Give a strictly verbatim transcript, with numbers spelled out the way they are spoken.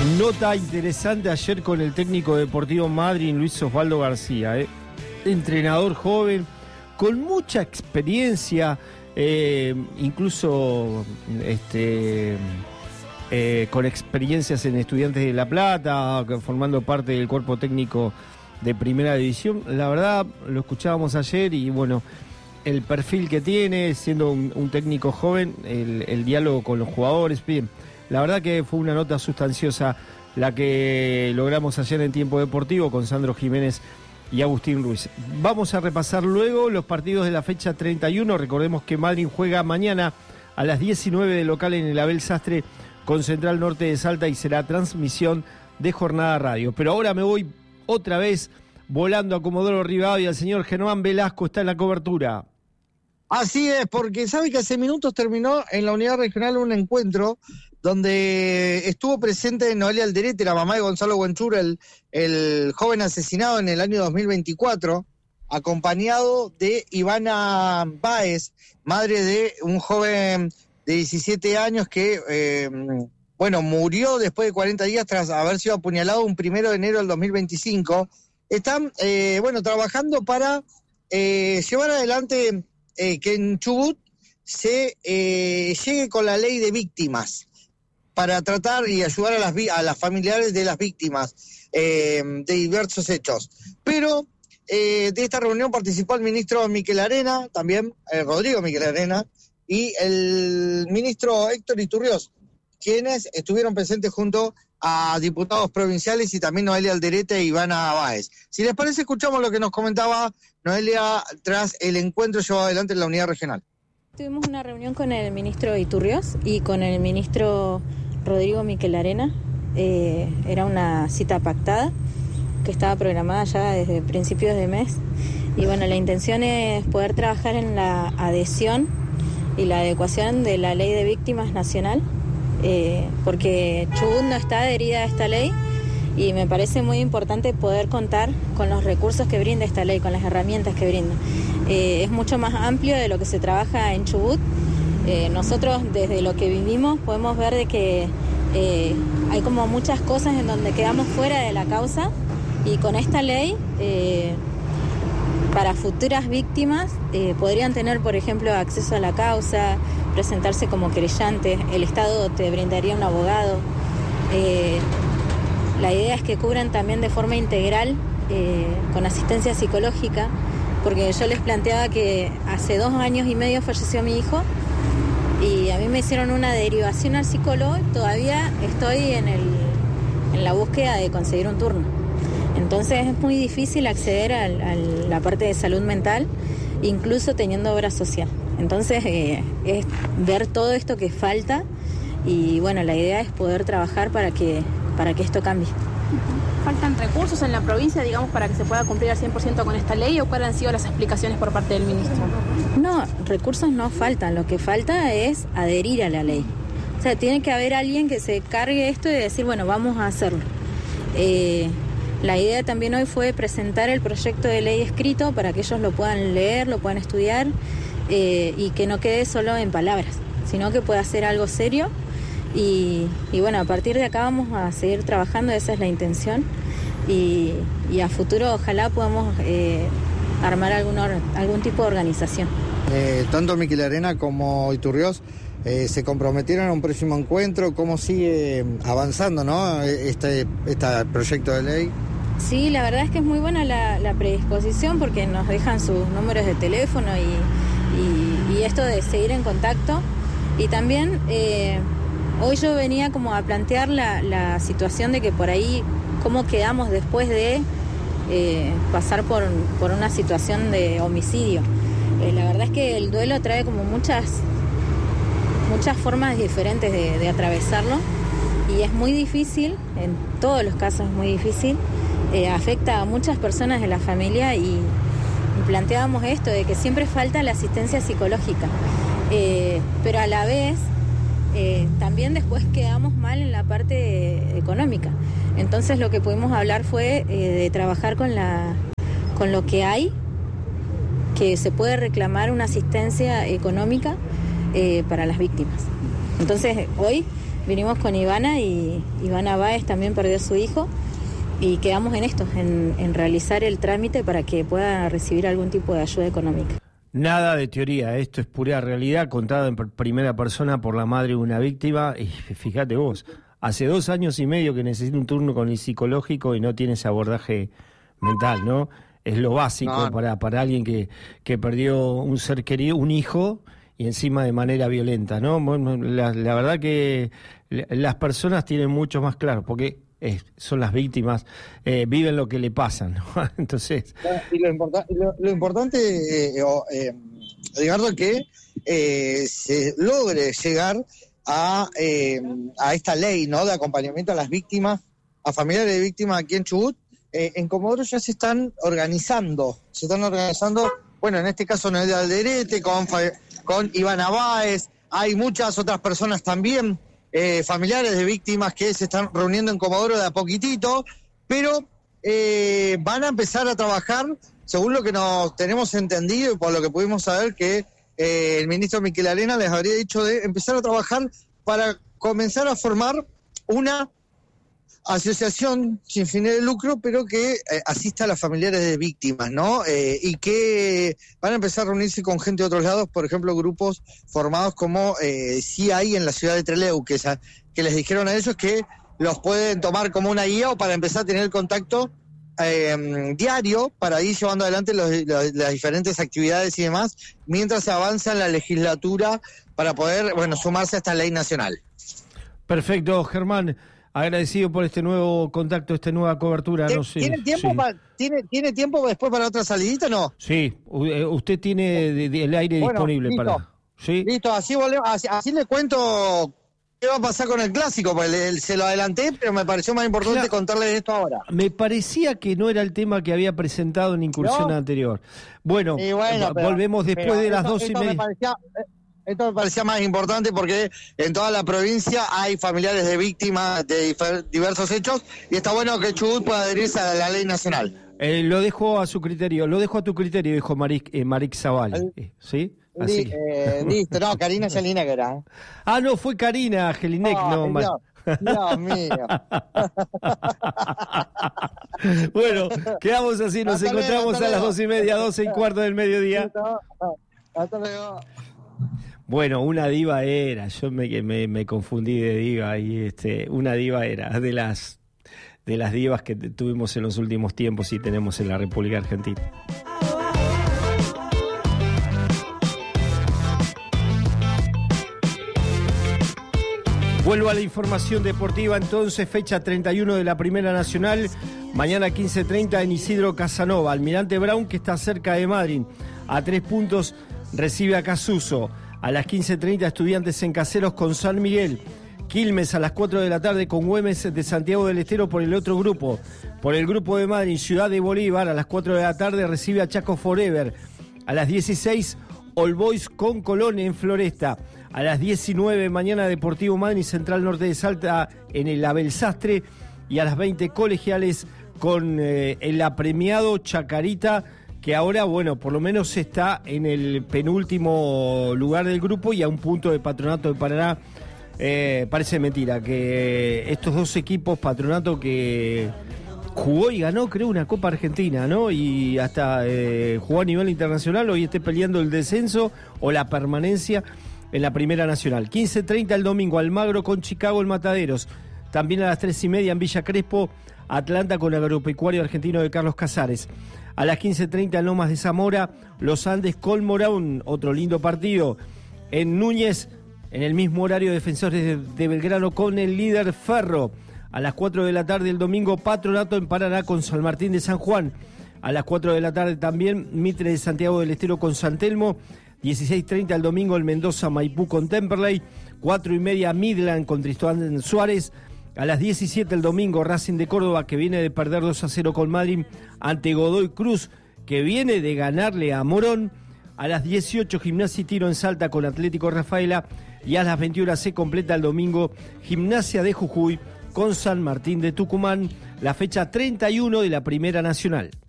Nota interesante ayer con el técnico deportivo Madryn, Luis Osvaldo García, ¿eh? Entrenador joven, con mucha experiencia, eh, incluso este, eh, con experiencias en Estudiantes de La Plata, formando parte del cuerpo técnico de Primera División. La verdad, lo escuchábamos ayer y bueno, el perfil que tiene, siendo un, un técnico joven, el, el diálogo con los jugadores, bien. La verdad que fue una nota sustanciosa la que logramos ayer en Tiempo Deportivo con Sandro Jiménez y Agustín Ruiz. Vamos a repasar luego los partidos de la fecha treinta y uno. Recordemos que Madryn juega mañana a las diecinueve de local en el Abel Sastre con Central Norte de Salta y será transmisión de Jornada Radio. Pero ahora me voy otra vez volando a Comodoro Rivadavia. El señor Germán Velasco está en la cobertura. Así es, porque sabe que hace minutos terminó en la unidad regional un encuentro donde estuvo presente Noelia Alderete, la mamá de Gonzalo Buenchura, el, el joven asesinado en el año dos mil veinticuatro, acompañado de Ivana Báez, madre de un joven de diecisiete años que, eh, bueno, murió después de cuarenta días tras haber sido apuñalado un primero de enero del dos mil veinticinco. Están, eh, bueno, trabajando para eh, llevar adelante eh, que en Chubut se eh, llegue con la ley de víctimas, para tratar y ayudar a las, a las familiares de las víctimas eh, de diversos hechos. Pero eh, de esta reunión participó el ministro Miquel Arena, también eh, Rodrigo Miquel Arena, y el ministro Héctor Iturriós, quienes estuvieron presentes junto a diputados provinciales y también Noelia Alderete e Ivana Báez. Si les parece, escuchamos lo que nos comentaba Noelia tras el encuentro llevado adelante en la unidad regional. Tuvimos una reunión con el ministro Iturriós y con el ministro Rodrigo Miquel Arena. Eh, era una cita pactada que estaba programada ya desde principios de mes. Y bueno, la intención es poder trabajar en la adhesión y la adecuación de la ley de víctimas nacional, eh, porque Chubut no está adherida a esta ley y me parece muy importante poder contar con los recursos que brinda esta ley, con las herramientas que brinda. Eh, es mucho más amplio de lo que se trabaja en Chubut. Eh, nosotros desde lo que vivimos podemos ver de que eh, hay como muchas cosas en donde quedamos fuera de la causa y con esta ley eh, para futuras víctimas eh, podrían tener, por ejemplo, acceso a la causa, presentarse como querellantes, el Estado te brindaría un abogado. Eh, la idea es que cubran también de forma integral eh, con asistencia psicológica, porque yo les planteaba que hace dos años y medio falleció mi hijo y a mí me hicieron una derivación al psicólogo. Todavía estoy en, el, en la búsqueda de conseguir un turno. Entonces es muy difícil acceder a, a la parte de salud mental, incluso teniendo obra social. Entonces eh, es ver todo esto que falta y bueno, la idea es poder trabajar para que, para que esto cambie. ¿Faltan recursos en la provincia, digamos, para que se pueda cumplir al cien por ciento con esta ley o cuáles han sido las explicaciones por parte del ministro? No, recursos no faltan, lo que falta es adherir a la ley. O sea, tiene que haber alguien que se cargue esto y decir, bueno, vamos a hacerlo. Eh, la idea también hoy fue presentar el proyecto de ley escrito para que ellos lo puedan leer, lo puedan estudiar eh, y que no quede solo en palabras, sino que pueda ser algo serio. Y, y bueno, a partir de acá vamos a seguir trabajando, esa es la intención. Y, y a futuro ojalá podamos eh, armar algún, algún tipo de organización. Eh, tanto Miquel Arena como Iturriós eh, se comprometieron a un próximo encuentro. ¿Cómo sigue avanzando, no, este, este proyecto de ley? Sí, la verdad es que es muy buena la, la predisposición porque nos dejan sus números de teléfono y, y, y esto de seguir en contacto. Y también eh, hoy yo venía como a plantear la, la situación de que por ahí, cómo quedamos después de eh, pasar por, por una situación de homicidio. Eh, la verdad es que el duelo trae como muchas, muchas formas diferentes de, de atravesarlo y es muy difícil, en todos los casos es muy difícil, eh, afecta a muchas personas de la familia y, y planteábamos esto, de que siempre falta la asistencia psicológica, eh, pero a la vez eh, también después quedamos mal en la parte económica. Entonces lo que pudimos hablar fue eh, de trabajar con, la, con lo que hay, que se puede reclamar una asistencia económica eh, para las víctimas. Entonces hoy vinimos con Ivana y Ivana Báez también perdió a su hijo y quedamos en esto, en, en realizar el trámite para que pueda recibir algún tipo de ayuda económica. Nada de teoría, esto es pura realidad contada en primera persona por la madre de una víctima. Y fíjate vos, hace dos años y medio que necesita un turno con el psicológico y no tiene ese abordaje mental, ¿no? Es lo básico no, no. para para alguien que, que perdió un ser querido, un hijo, y encima de manera violenta, ¿no? La, la verdad que las personas tienen mucho más claro, porque eh, son las víctimas, eh, viven lo que le pasa, ¿no? Entonces... Y lo, importa, lo, lo importante, eh, eh, Edgardo, es que eh, se logre llegar a, eh, a esta ley, ¿no?, de acompañamiento a las víctimas, a familiares de víctimas aquí en Chubut. Eh, en Comodoro ya se están organizando, se están organizando, bueno, en este caso Noelia Alderete, con, con Ivana Báez, hay muchas otras personas también, eh, familiares de víctimas que se están reuniendo en Comodoro de a poquitito, pero eh, van a empezar a trabajar, según lo que nos tenemos entendido y por lo que pudimos saber, que eh, el ministro Miquel Arena les habría dicho de empezar a trabajar para comenzar a formar una asociación sin fines de lucro, pero que eh, asista a las familiares de víctimas, ¿no? Eh, y que van a empezar a reunirse con gente de otros lados, por ejemplo, grupos formados como eh, sí hay en la ciudad de Trelew, que, esa, que les dijeron a ellos que los pueden tomar como una guía o para empezar a tener contacto eh, diario para ir llevando adelante los, los, las diferentes actividades y demás, mientras se avanza en la legislatura para poder, bueno, sumarse a esta ley nacional. Perfecto, Germán. Agradecido por este nuevo contacto, esta nueva cobertura. No sé, ¿Tiene tiempo, sí. para, ¿tiene, ¿Tiene tiempo después para otra salidita o no? Sí, usted tiene de, de, el aire bueno, disponible listo, para... ¿Sí? Listo, así, volvemos, así, así le cuento qué va a pasar con el clásico, pues le, se lo adelanté, pero me pareció más importante claro, contarles esto ahora. Me parecía que no era el tema que había presentado en la incursión ¿No? anterior. Bueno, bueno pero, volvemos después pero de las dos y media. Me parecía, Esto me parecía más importante porque en toda la provincia hay familiares de víctimas de diversos hechos y está bueno que Chubut pueda adherirse a la ley nacional. Eh, lo dejo a su criterio, lo dejo a tu criterio, dijo Maric, eh, Maric Zaval. Eh, ¿Sí? Así. Li, eh, listo, no, Karina Jelinek era. Ah, no, fue Karina Jelinek, no, no Dios, Dios mío. Bueno, quedamos así, nos hasta encontramos luego, a las dos y media, doce y cuarto del mediodía. Hasta luego. Bueno, una diva era, yo me, me, me confundí de diva y este, una diva era de las de las divas que tuvimos en los últimos tiempos y tenemos en la República Argentina. Vuelvo a la información deportiva entonces, fecha treinta y uno de la Primera Nacional, mañana quince treinta en Isidro Casanova, Almirante Brown que está cerca de Madrid, a tres puntos recibe a Casuso. A las quince treinta Estudiantes en Caseros con San Miguel. Quilmes a las cuatro de la tarde con Güemes de Santiago del Estero por el otro grupo. Por el grupo de Madrid, Ciudad de Bolívar a las cuatro de la tarde recibe a Chaco Forever. A las dieciséis All Boys con Colón en Floresta. A las diecinueve mañana Deportivo Madrid Central Norte de Salta en el Abel Sastre. Y a las veinte Colegiales con eh, el apremiado Chacarita, que ahora, bueno, por lo menos está en el penúltimo lugar del grupo y a un punto de Patronato de Paraná. Eh, parece mentira que estos dos equipos, Patronato que jugó y ganó, creo, una Copa Argentina, ¿no? Y hasta eh, jugó a nivel internacional, hoy esté peleando el descenso o la permanencia en la Primera Nacional. quince treinta el domingo, Almagro con Chicago el Mataderos. También a las tres y media en Villa Crespo, Atlanta con el Agropecuario Argentino de Carlos Casares. A las quince treinta en Lomas de Zamora, Los Andes con Morón, otro lindo partido. En Núñez, en el mismo horario, Defensores de, de Belgrano con el líder Ferro. A las cuatro de la tarde el domingo, Patronato en Paraná con San Martín de San Juan. A las cuatro de la tarde también, Mitre de Santiago del Estero con San Telmo. dieciséis treinta el domingo, el Mendoza Maipú con Temperley. cuatro y media, Midland con Tristán Suárez. A las diecisiete el domingo, Racing de Córdoba, que viene de perder dos a cero con Madrid ante Godoy Cruz, que viene de ganarle a Morón. A las dieciocho, Gimnasia y Tiro en Salta con Atlético Rafaela. Y a las veintiuna se completa el domingo, Gimnasia de Jujuy con San Martín de Tucumán, la fecha treinta y uno de la Primera Nacional.